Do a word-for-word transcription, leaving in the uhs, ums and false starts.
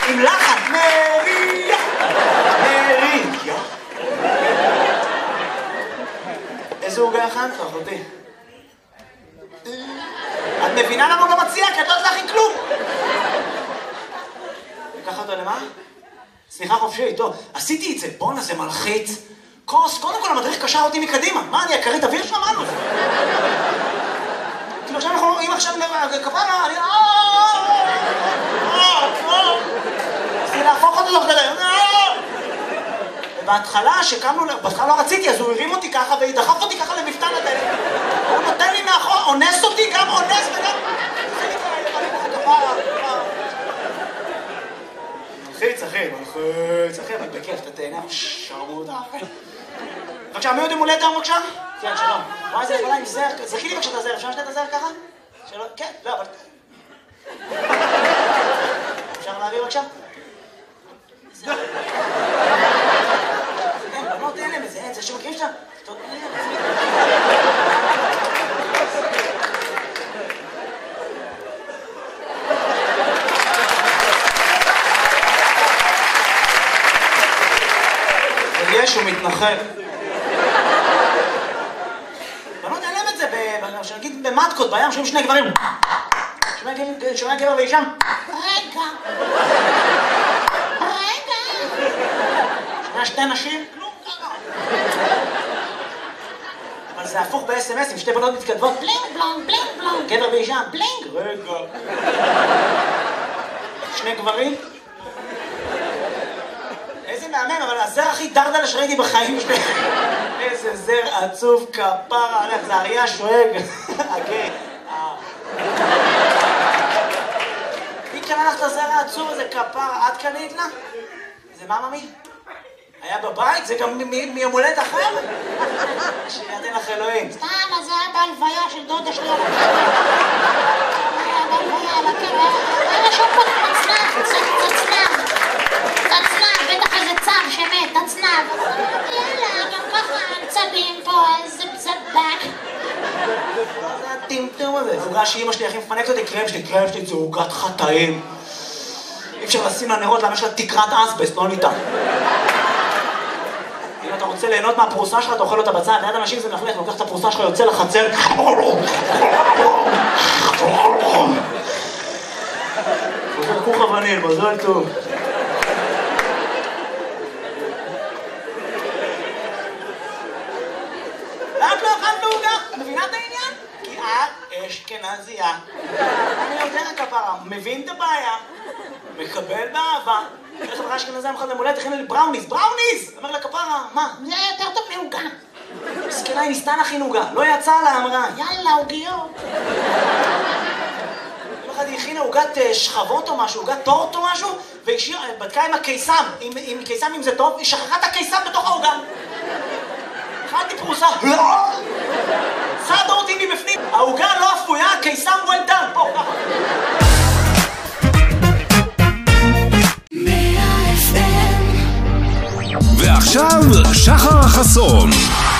עם לחן, מריה, מריה. איזה עוגה הכנת, אחותי? את מבינה למה הוא גם מציע? כי את לא יודעת להכין כלום. לקח אותו למה? סליחה חופשי, טוב. עשיתי את זה, בואנה זה מלחיץ. כוס, קודם כל המדריך קשר אותי מקדימה. מה, אני הכרית אוויר שמענו? כאילו עכשיו אנחנו, אם עכשיו כפרה, אני... רציתי להפוך אותו תוך כדי. ובהתחלה, שקמנו, בהתחלה לא רציתי, אז הוא הרים אותי ככה ודחף אותי ככה למפתן הדלת. הוא נותן לי מאחור, אונס אותי, גם אונס וגם... זה נקרא, אני ככה כפרה. מלחיץ, אחי, מלחיץ, אחי, אבל בכיף, אתה תהנה, שרמוט, אחי. בבקשה, מי עוד יום הולדת היום בבקשה? כן, שלום. וואי, זה יכולה עם זר, זכי לי בבקשה את הזר, אפשר לשתת את הזר ככה? שלום, כן, לא, אבל... אפשר להעביר בבקשה? זר. אין, בנות אין להם איזה, אין, זה שמכירים שאתה... טוב, אין להם. יש, הוא מתנחל. בנות, אין להם את זה, שנגיד במטקות, בים, שומעים שני גברים. שומע גבר ואישם. רגע. רגע. שומע שתי נשים. כלום ככה. אבל זה הפוך ב-אס אם אס, עם שתי בנות מתכתבות. בלינג בלונג, בלינג בלונג. גבר ואישם. בלינג. רגע. שני גברים. איזה מהמם, אבל הזר הכי דרדלה שראיתי בחיים שלי. איזה זר עצוב כפרה, הלך, זה אריה שואג. אוקיי. מי קנה לך את הזר העצוב הזה כפרה? את קנית לה? זה מה ממי? היה בבית? זה גם מיום הולדת אחר? שידן לך אלוהים. סתם, אז זה היה בהלוויה של דודה שלי על הקבר. היה בהלוויה על הקבר. היה שם פה תצנב, תצנב. תצנב, בטח איזה צב שמת, תצנב. יאללה, גם ככה צבים פה, איזה בזבק. מה זה הטמטום הזה? זה עוגה שאמא שלי הכי מפנקת אותי, קרם שלי, קרם שלי זה עוגת חטאים. אי אפשר לשים לה נרות, למה יש לה תקרת אסבסט, לא ניתן. אם אתה רוצה ליהנות מהפרוסה שלך, אתה אוכל אותה בצד, ליד אנשים זה מלכלך, לוקח את הפרוסה שלך, יוצא לחצר. חוזר כוך אבנים, מזל טוב. ואת לא אכלת בעוגה? מבינה את העניין? כי את אשכנזייה. אני יודע כפרה, מבין את הבעיה, מקבל באהבה. איך חברה אשכנזייה מחד למולדת, הכינה לי בראוניז, בראוניז! אומר לה כפרה, מה? זה יותר טוב מעוגה. מסכנה, היא ניסתה להכין עוגה, לא יצאה לה, אמרה. יאללה, עוגיות. יום אחד היא הכינה עוגת שכבות או משהו, עוגת טורט או משהו, והיא בדקה עם הקיסם, עם קיסם אם זה טוב, היא שכחה את הקיסם בתוך העוגה. אכלתי פרוסה, צדה אותי מבפנים, העוגה לא אפויה, הקיסם well done, פה, ככה. ועכשיו שחר חסון.